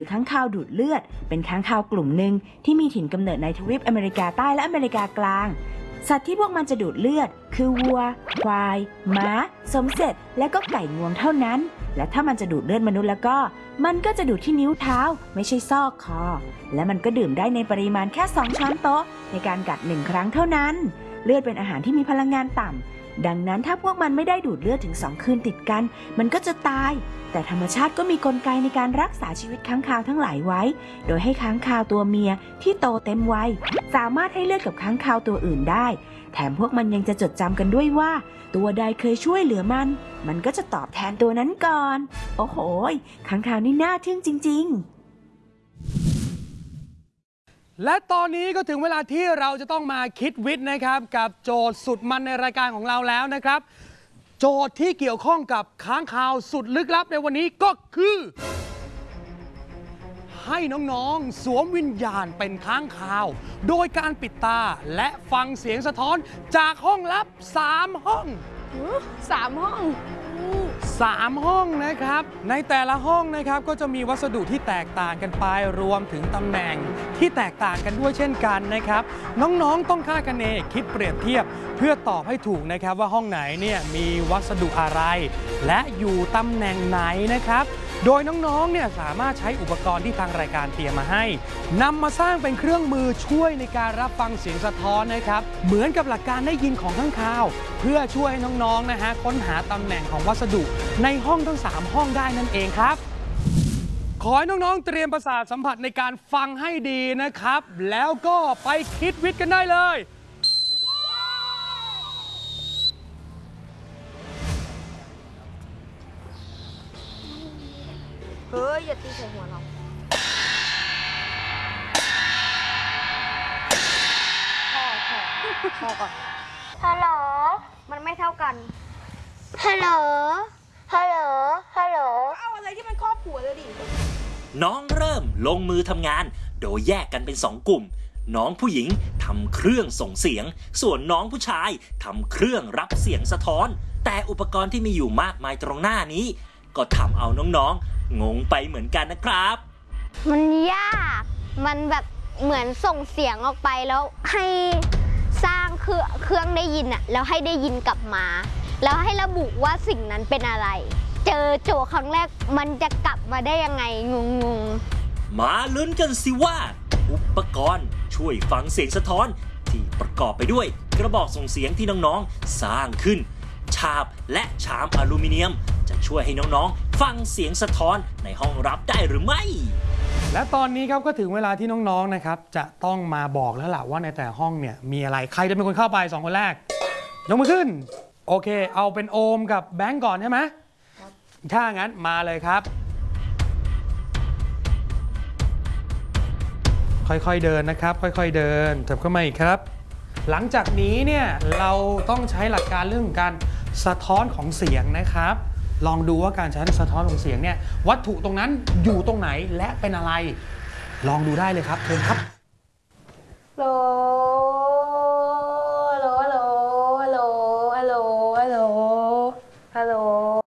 ค้างคาวดูดเลือดเป็นค้างคาวกลุ่มหนึ่งที่มีถิ่นกำเนิดในทวีปอเมริกาใต้และอเมริกากลางสัตว์ที่พวกมันจะดูดเลือดคือวัวควายม้าสมเสร็จและก็ไก่งวงเท่านั้นและถ้ามันจะดูดเลือดมนุษย์แล้วก็มันก็จะดูดที่นิ้วเท้าไม่ใช่ซอกคอและมันก็ดื่มได้ในปริมาณแค่2ช้อนโต๊ะในการกัด1ครั้งเท่านั้นเลือดเป็นอาหารที่มีพลังงานต่ำดังนั้นถ้าพวกมันไม่ได้ดูดเลือดถึง2คืนติดกันมันก็จะตายแต่ธรรมชาติก็มีกลไกในการรักษาชีวิตค้างคาวทั้งหลายไว้โดยให้ค้างคาวตัวเมียที่โตเต็มวัยสามารถให้เลือดกับค้างคาวตัวอื่นได้แถมพวกมันยังจะจดจำกันด้วยว่าตัวใดเคยช่วยเหลือมันก็จะตอบแทนตัวนั้นก่อนโอ้โหค้างคาวนี่น่าทึ่งจริงๆและตอนนี้ก็ถึงเวลาที่เราจะต้องมาคิดวิทย์นะครับกับโจทย์สุดมันในรายการของเราแล้วนะครับโจทย์ที่เกี่ยวข้องกับค้างคาวสุดลึกลับในวันนี้ก็คือให้น้องๆสวมวิญญาณเป็นค้างคาวโดยการปิดตาและฟังเสียงสะท้อนจากห้องลับ3ห้อง 3 ห้อง 3 ห้องนะครับในแต่ละห้องนะครับก็จะมีวัสดุที่แตกต่างกันไปรวมถึงตำแหน่งที่แตกต่างกันด้วยเช่นกันนะครับน้องๆต้องคาดคะเนคิดเปรียบเทียบเพื่อตอบให้ถูกนะครับว่าห้องไหนเนี่ยมีวัสดุอะไรและอยู่ตำแหน่งไหนนะครับโดยน้องๆเนี่ยสามารถใช้อุปกรณ์ที่ทางรายการเตรียมมาให้นำมาสร้างเป็นเครื่องมือช่วยในการรับฟังเสียงสะท้อนนะครับเหมือนกับหลักการได้ยินของค้างคาวเพื่อช่วยให้น้องๆนะฮะค้นหาตำแหน่งของวัสดุในห้องทั้ง3ห้องได้นั่นเองครับขอให้น้องๆเตรียมประสาทสัมผัสในการฟังให้ดีนะครับแล้วก็ไปคิดวิทย์กันได้เลยเฮ้ยอย่าตีใส่หัวเราพอก่อนฮัลโหลมันไม่เท่ากันฮัลโหลฮัลโหลฮัลโหลเอาอะไรที่มันครอบหัวเลยดิน้องเริ่มลงมือทำงานโดยแยกกันเป็น2 กลุ่มน้องผู้หญิงทำเครื่องส่งเสียงส่วนน้องผู้ชายทำเครื่องรับเสียงสะท้อนแต่อุปกรณ์ที่มีอยู่มากมายตรงหน้านี้ก็ทำเอาน้องๆงงไปเหมือนกันนะครับมันยากมันแบบเหมือนส่งเสียงออกไปแล้วให้สร้างเครื่องได้ยินอะแล้วให้ได้ยินกลับมาแล้วให้ระบุว่าสิ่งนั้นเป็นอะไรเจอโจทย์ครั้งแรกมันจะกลับมาได้ยังไงงงมาลุ้นกันสิว่าอุปกรณ์ช่วยฟังเสียงสะท้อนที่ประกอบไปด้วยกระบอกส่งเสียงที่น้องๆสร้างขึ้นฉาบและชามอลูมิเนียมจะช่วยให้น้องๆฟังเสียงสะท้อนในห้องรับได้หรือไม่และตอนนี้ครับก็ถึงเวลาที่น้องๆนะครับจะต้องมาบอกแล้วล่ะว่าในแต่ห้องเนี่ยมีอะไรใครจะเป็นคนเข้าไป2 คนแรกยกมือขึ้นโอเคเอาเป็นโอมกับแบงก์ก่อนใช่ไหมถ้างั้นมาเลยครับค่อยๆเดินนะครับค่อยๆเดินจับเข้ามาอีกครับหลังจากนี้เนี่ยเราต้องใช้หลักการเรื่องของการสะท้อนของเสียงนะครับลองดูว่าการใช้สะท้อนของเสียงเนี่ยวัตถุตรงนั้นอยู่ตรงไหนและเป็นอะไรลองดูได้เลยครับเชิญครับโหล